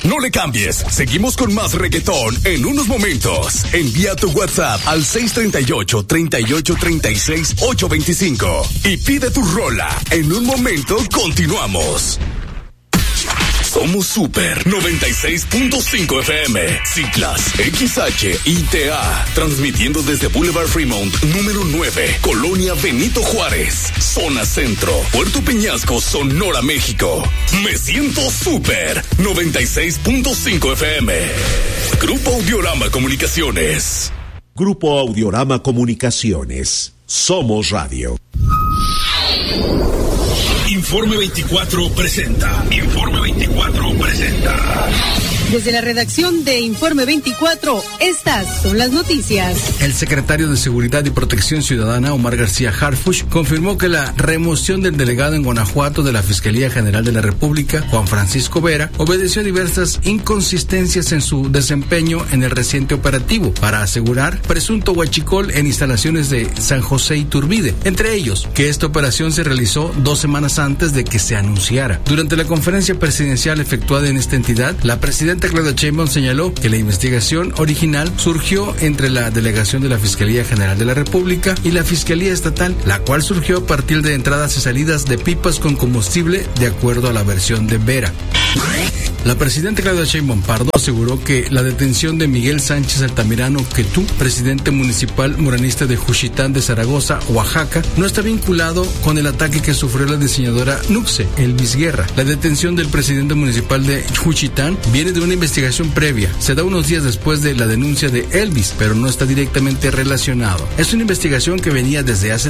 No le cambies. Seguimos con más reggaetón en unos momentos. Envía tu WhatsApp al 638-3836-825 y pide tu rola. En un momento continuamos. Somos Super 96.5 FM, Ciclas, XH, ITA, transmitiendo desde Boulevard Fremont, número 9, Colonia Benito Juárez, Zona Centro, Puerto Peñasco, Sonora, México. Me siento Super 96.5 FM. Grupo Audiorama Comunicaciones. Grupo Audiorama Comunicaciones. Somos Radio. Informe 24 presenta. Informe 24 presenta. Desde la redacción de Informe 24, estas son las noticias. El secretario de Seguridad y Protección Ciudadana, Omar García Harfuch, confirmó que la remoción del delegado en Guanajuato de la Fiscalía General de la República, Juan Francisco Vera, obedeció a diversas inconsistencias en su desempeño en el reciente operativo para asegurar presunto huachicol en instalaciones de San José Iturbide. Entre ellos, que esta operación se realizó 2 semanas antes de que se anunciara. Durante la conferencia presidencial efectuada en esta entidad, la presidenta Claudia Sheinbaum señaló que la investigación original surgió entre la delegación de la Fiscalía General de la República y la Fiscalía Estatal, la cual surgió a partir de entradas y salidas de pipas con combustible, de acuerdo a la versión de Vera. La presidenta Claudia Sheinbaum Pardo aseguró que la detención de Miguel Sánchez Altamirano Quetú, presidente municipal moranista de Juchitán de Zaragoza, Oaxaca, no está vinculado con el ataque que sufrió la diseñadora Nuxe Elvis Guerra. La detención del presidente municipal de Juchitán viene de una investigación previa. Se da unos días después de la denuncia de Elvis, pero no está directamente relacionado. Es una investigación que venía desde hace